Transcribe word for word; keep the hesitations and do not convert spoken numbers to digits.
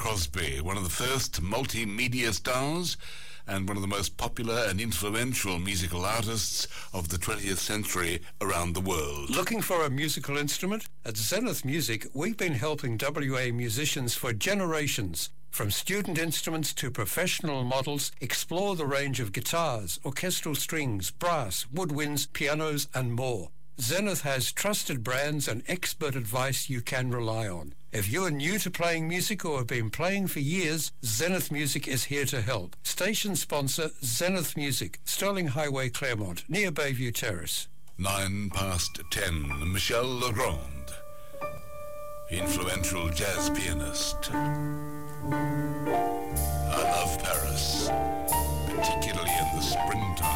Crosby, one of the first multimedia stars and one of the most popular and influential musical artists of the twentieth century around the world. Looking for a musical instrument? At Zenith Music, we've been helping W A musicians for generations. From student instruments to professional models, explore the range of guitars, orchestral strings, brass, woodwinds, pianos, and more. Zenith has trusted brands and expert advice you can rely on. If you are new to playing music or have been playing for years, Zenith Music is here to help. Station sponsor Zenith Music, Sterling Highway, Claremont, near Bayview Terrace. Nine past ten, Michel Legrand, influential jazz pianist. I love Paris, particularly in the springtime.